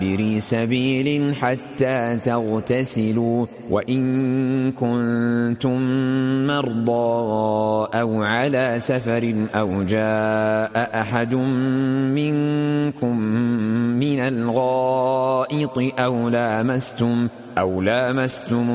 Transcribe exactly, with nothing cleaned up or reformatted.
عابري سبيل حتى تغتسلوا وإن كنتم مرضى أو على سفر أو جاء أحد منكم من الغائط أو لامستم أو لامستم